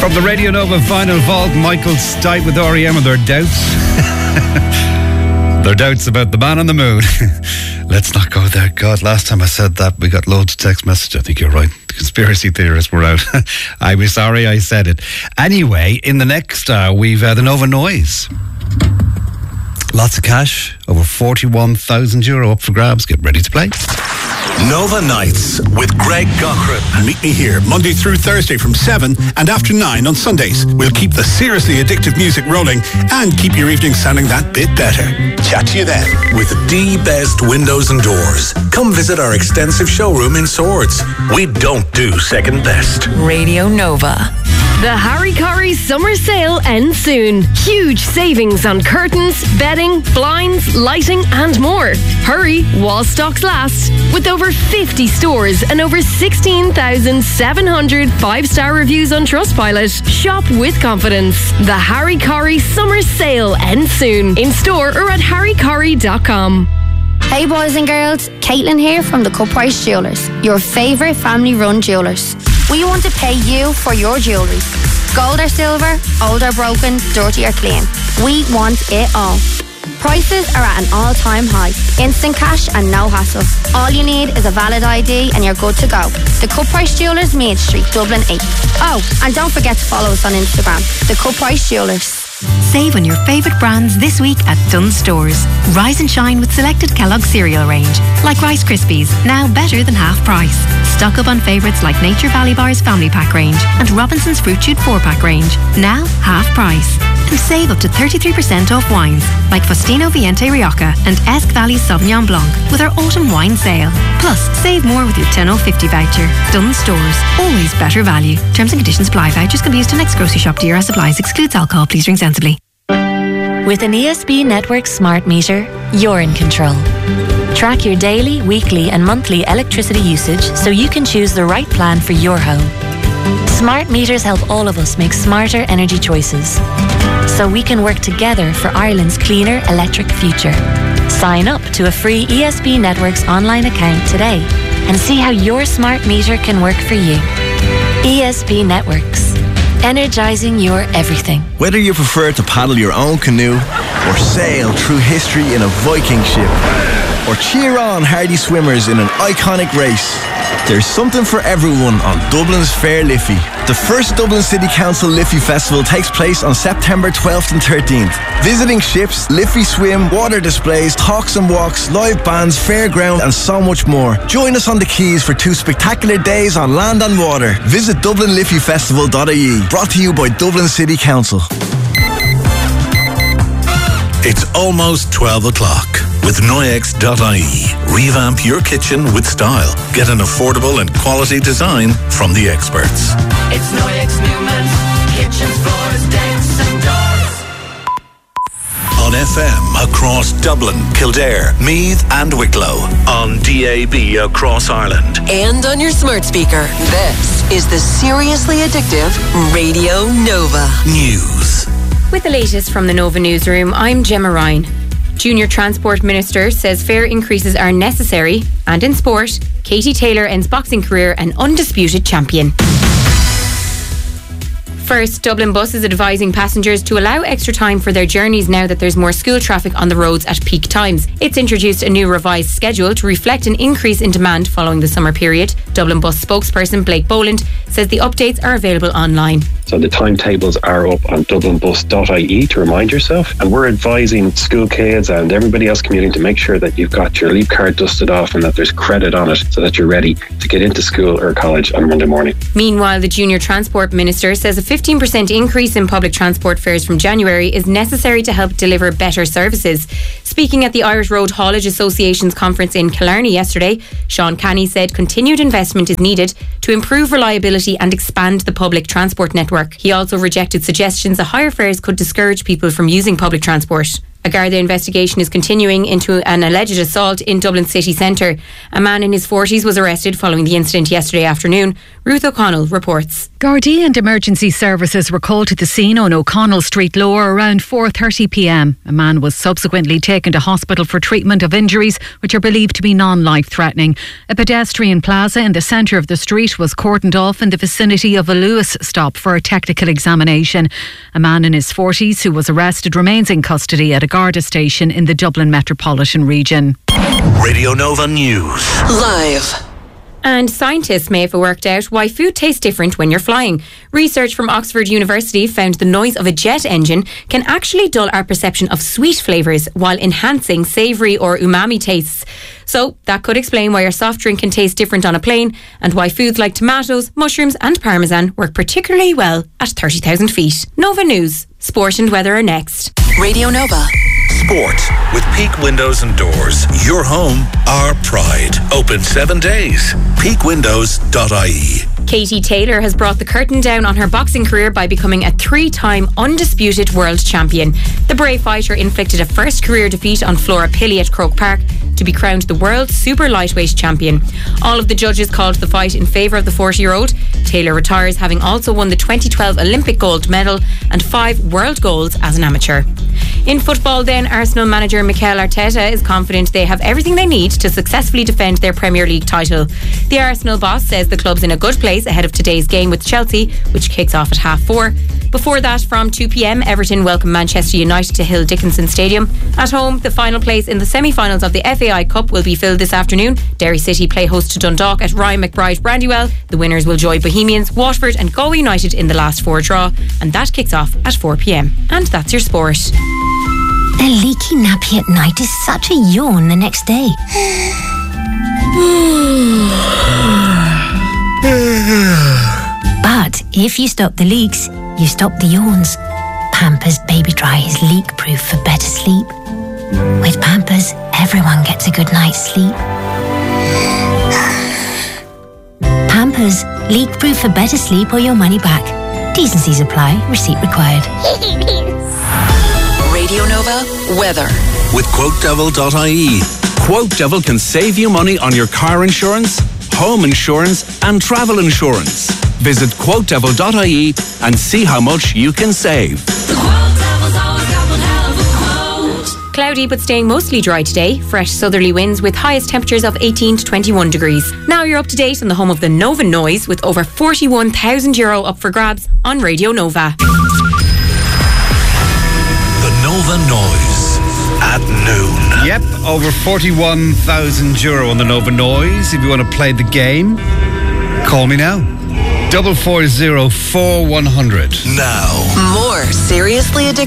From the Radio Nova Final Vault, Michael Stipe with R.E.M. and their doubts. Their doubts about the man on the moon. Let's not go there. God, last time I said that, we got loads of text messages. I think you're right. The conspiracy theorists were out. I was sorry I said it. Anyway, in the next hour, we've the Nova Noise. Lots of cash, over €41,000 up for grabs. Get ready to play. Nova Nights with Greg Cochran. Meet me here Monday through Thursday from 7 and after 9 on Sundays. We'll keep the seriously addictive music rolling and keep your evening sounding that bit better. Chat to you then. With the best windows and doors. Come visit our extensive showroom in Swords. We don't do second best. Radio Nova. The Harry Corrie summer sale ends soon. Huge savings on curtains, bedding, blinds, lighting and more. Hurry while stocks last. With over 50 stores and over 16,700 five-star reviews on Trustpilot. Shop with confidence. The Harry Corrie summer sale ends soon. In store or at harrycorrie.com. Hey boys and girls, Caitlin here from the Cut Price Jewellers, your favourite family-run jewellers. We want to pay you for your jewellery. Gold or silver, old or broken, dirty or clean. We want it all. Prices are at an all-time high. Instant cash and no hassle. All you need is a valid ID and you're good to go. The Cut Price Jewellers, Main Street, Dublin 8. Oh, and don't forget to follow us on Instagram. The Cut Price Jewellers. Save on your favourite brands this week at Dunnes Stores. Rise and shine with selected Kellogg's cereal range, like Rice Krispies, now better than half price. Stock up on favourites like Nature Valley Bar's Family Pack range and Robinson's Fruit Chewed 4-pack range, now half price. And save up to 33% off wines like Faustino Viente Rioja and Esk Valley Sauvignon Blanc with our autumn wine sale. Plus, save more with your 10.50 voucher. Dunnes Stores, always better value. Terms and conditions apply. Vouchers can be used to next grocery shop. DRS supplies. Excludes alcohol. Please drink sensibly. With an ESB Network smart meter, you're in control. Track your daily, weekly and monthly electricity usage so you can choose the right plan for your home. Smart meters help all of us make smarter energy choices, so we can work together for Ireland's cleaner electric future. Sign up to a free ESB Networks online account today and see how your smart meter can work for you. ESB Networks. Energising your everything. Whether you prefer to paddle your own canoe or sail through history in a Viking ship or cheer on hardy swimmers in an iconic race, there's something for everyone on Dublin's Fair Liffey. The first Dublin City Council Liffey Festival takes place on September 12th and 13th. Visiting ships, Liffey swim, water displays, talks and walks, live bands, fairground and so much more. Join us on the quays for 2 spectacular days on land and water. Visit DublinLiffeyFestival.ie. Brought to you by Dublin City Council. It's almost 12 o'clock. With Noyex.ie. Revamp your kitchen with style. Get an affordable and quality design from the experts. It's Noyex Newman. Kitchens, floors, decks and doors. On FM across Dublin, Kildare, Meath and Wicklow. On DAB across Ireland. And on your smart speaker. This is the seriously addictive Radio Nova. News. With the latest from the Nova Newsroom, I'm Gemma Ryan. Junior Transport Minister says fare increases are necessary. And in sport, Katie Taylor ends boxing career an undisputed champion. First, Dublin Bus is advising passengers to allow extra time for their journeys now that there's more school traffic on the roads at peak times. It's introduced a new revised schedule to reflect an increase in demand following the summer period. Dublin Bus spokesperson Blake Boland says the updates are available online. So the timetables are up on dublinbus.ie to remind yourself, and we're advising school kids and everybody else commuting to make sure that you've got your leap card dusted off and that there's credit on it so that you're ready to get into school or college on Monday morning. Meanwhile, the Junior Transport Minister says a 15% increase in public transport fares from January is necessary to help deliver better services. Speaking at the Irish Road Haulage Association's conference in Killarney yesterday, Sean Canny said continued investment is needed to improve reliability and expand the public transport network. He also rejected suggestions that higher fares could discourage people from using public transport. A Garda investigation is continuing into an alleged assault in Dublin city centre. A man in his 40s was arrested following the incident yesterday afternoon. Ruth O'Connell reports. Gardaí and emergency services were called to the scene on O'Connell Street Lower around 4:30pm. A man was subsequently taken to hospital for treatment of injuries which are believed to be non-life-threatening. A pedestrian plaza in the centre of the street was cordoned off in the vicinity of a Lewis stop for a technical examination. A man in his 40s who was arrested remains in custody at a Garda station in the Dublin metropolitan region. Radio Nova News. Live. And scientists may have worked out why food tastes different when you're flying. Research from Oxford University found the noise of a jet engine can actually dull our perception of sweet flavours while enhancing savoury or umami tastes. So that could explain why your soft drink can taste different on a plane, and why foods like tomatoes, mushrooms and parmesan work particularly well at 30,000 feet. Nova News, sport and weather are next. Radio Nova. Sport with Peak Windows and Doors. Your home, our pride. Open 7 days. peakwindows.ie. Katie Taylor has brought the curtain down on her boxing career by becoming a 3-time undisputed world champion. The brave fighter inflicted a first career defeat on Flora Pilley at Croke Park to be crowned the world super lightweight champion. All of the judges called the fight in favour of the 40-year-old. Taylor retires having also won the 2012 Olympic gold medal and 5 world golds as an amateur. In football then, Arsenal manager Mikel Arteta is confident they have everything they need to successfully defend their Premier League title. The Arsenal boss says the club's in a good place ahead of today's game with Chelsea, which kicks off at 4:30. Before that, from 2pm, Everton welcome Manchester United to Hill Dickinson Stadium. At home, the final place in the semi-finals of the FAI Cup will be filled this afternoon. Derry City play host to Dundalk at Ryan McBride Brandywell. The winners will join Bohemians, Watford and Galway United in the last 4 draw, and that kicks off at 4pm. And that's your sport. A leaky nappy at night is such a yawn the next day. But if you stop the leaks, you stop the yawns. Pampers Baby Dry is leak-proof for better sleep. With Pampers, everyone gets a good night's sleep. Pampers, leak-proof for better sleep or your money back. T's and C's apply. Receipt required. Radio Nova weather. With QuoteDevil.ie. QuoteDevil can save you money on your car insurance, home insurance and travel insurance. Visit QuoteDevil.ie and see how much you can save. Cloudy but staying mostly dry today. Fresh southerly winds with highest temperatures of 18 to 21 degrees. Now you're up to date on the home of the Nova Noise with over €41,000 up for grabs on Radio Nova. The Nova Noise at noon. Yep, over €41,000 on the Nova Noise. If you want to play the game, call me now. 440 4100. Now. More seriously addicted